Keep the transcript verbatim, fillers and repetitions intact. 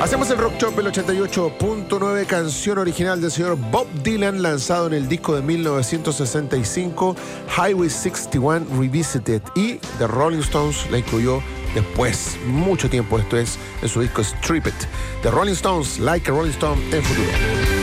Hacemos el Rock Shop, el ochenta y ocho punto nueve, canción original del señor Bob Dylan, lanzado en el disco de mil novecientos sesenta y cinco, Highway sesenta y uno Revisited, y The Rolling Stones la incluyó después, mucho tiempo, esto es en su disco Strip It. The Rolling Stones, Like a Rolling Stone, en futuro.